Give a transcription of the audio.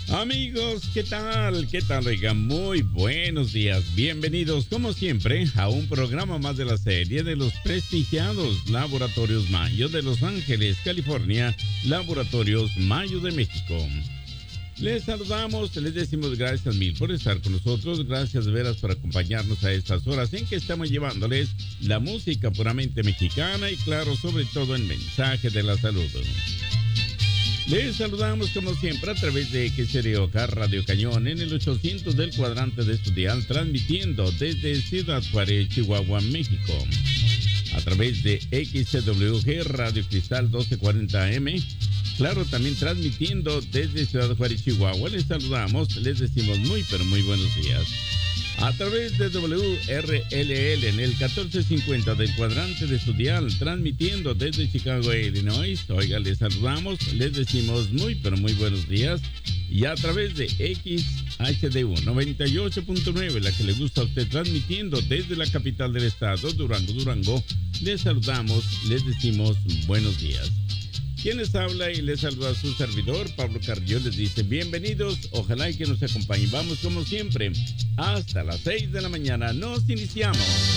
Amigos, ¿qué tal? ¿Qué tal? Oigan, muy buenos días. Bienvenidos, como siempre, a un programa más de la serie de los prestigiados Laboratorios Mayo de Los Ángeles, California, Laboratorios Mayo de México. Les saludamos, les decimos gracias mil por estar con nosotros, gracias de veras por acompañarnos a estas horas en que estamos llevándoles la música puramente mexicana y claro, sobre todo el mensaje de la salud. Les saludamos como siempre a través de XROK Radio Cañón en el 800 del cuadrante de Estudial, transmitiendo desde Ciudad Juárez, Chihuahua, México. A través de XCWG Radio Cristal 1240 AM. Claro, también transmitiendo desde Ciudad Juárez, Chihuahua. Les saludamos, les decimos muy pero muy buenos días. A través de WRLL en el 1450 del cuadrante de Estudial, transmitiendo desde Chicago, Illinois. Oiga, les saludamos, les decimos muy pero muy buenos días. Y a través de XHDU 98.9, la que le gusta a usted, transmitiendo desde la capital del estado, Durango, les saludamos, les decimos buenos días. Quien les habla y les saluda a su servidor, Pablo Carrillo, les dice bienvenidos, ojalá y que nos acompañen. Vamos como siempre, hasta las 6 de la mañana, nos iniciamos.